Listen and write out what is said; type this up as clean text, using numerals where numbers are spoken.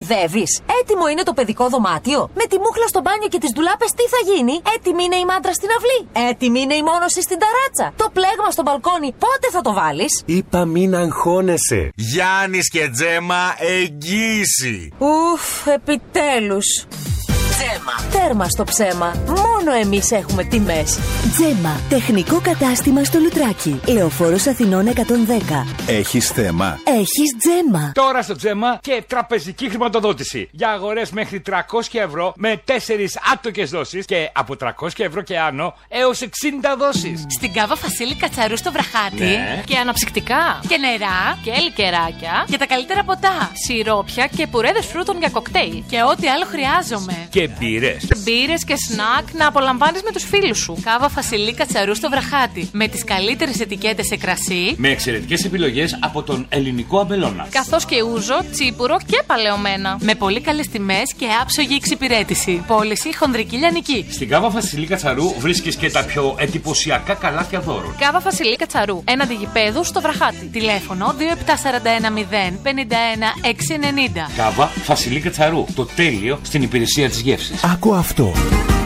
κοροϊδεύεις? Έτοιμο είναι το παιδικό δωμάτιο? Με τη μούχλα στο μπάνιο και τις ντουλάπες τι θα γίνει? Έτοιμη είναι η μάντρα στην αυλή? Έτοιμη είναι η μόνωση στην ταράτσα? Το πλέγμα στο μπαλκόνι πότε θα το βάλεις? Είπα μην αγχώνεσαι. Γιάννης και Τζέμα, εγγύηση. Ουφ, επιτέλους. Τζέμα. Τέρμα στο ψέμα. Μόνο εμείς έχουμε τιμές. Τζέμα. Τεχνικό κατάστημα στο Λουτράκι. Λεωφόρος Αθηνών 110. Έχεις θέμα? Έχεις Τζέμα. Τώρα στο Τζέμα και τραπεζική χρηματοδότηση. Για αγορές μέχρι 300 ευρώ με 4 άτοκες δόσεις και από 300 ευρώ και άνω έως 60 δόσεις. Στην Κάβα Φασίλη Κατσαρού στο Βραχάτι. Ναι. Και αναψυκτικά. Και νερά. Και λικεράκια. Και τα καλύτερα ποτά. Σιρόπια και πουρέδες φρούτων για κοκτέιλ. Και ό,τι άλλο χρειάζομαι. Και μπύρες. Μπύρες και σνακ να απολαμβάνεις με τους φίλους σου. Κάβα Φασιλή Κατσαρού στο Βραχάτι. Με τις καλύτερες ετικέτες σε κρασί. Με εξαιρετικές επιλογές από τον ελληνικό αμπελώνα. Καθώς και ούζο, τσίπουρο και παλαιωμένα. Με πολύ καλές τιμές και άψογη εξυπηρέτηση. Πώληση χονδρική λιανική. Στην Κάβα Φασιλή Κατσαρού βρίσκεις και τα πιο εντυπωσιακά καλάθια δώρων. Κάβα Φασιλή Κατσαρού. Έναντι γηπέδου στο Βραχάτι. Τηλέφωνο 2741 051 690. Κάβα Φασιλή Κατσαρού. Το τέλειο στην υπηρεσία της γεύσης. Άκου αυτό.